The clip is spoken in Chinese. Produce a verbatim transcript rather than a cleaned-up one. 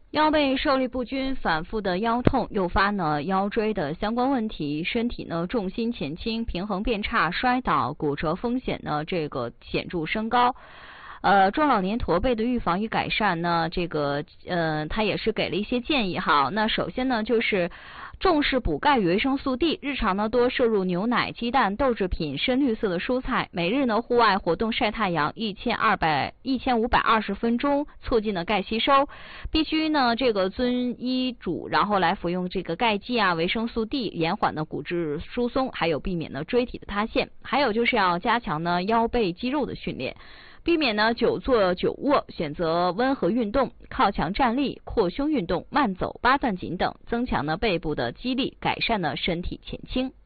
腰背受力不均，反复的腰痛，诱发呢腰椎的相关问题，身体呢重心前倾，平衡变差，摔倒、骨折风险呢这个显著升高。呃，中老年驼背的预防与改善呢，这个呃，他也是给了一些建议哈。那首先呢，就是重视补钙与维生素 D， 日常呢多摄入牛奶、鸡蛋、豆制品、深绿色的蔬菜，每日呢户外活动晒太阳一千二百一千五百二十分钟，促进了钙吸收。必须呢这个遵医嘱，然后来服用这个钙剂啊、维生素 D， 延缓呢骨质疏松，还有避免呢椎体的塌陷。还有就是要加强呢腰背肌肉的训练。避免呢久坐久卧，选择温和运动，靠墙站立、扩胸运动、慢走、八段锦等，增强呢背部的肌力，改善呢身体前倾。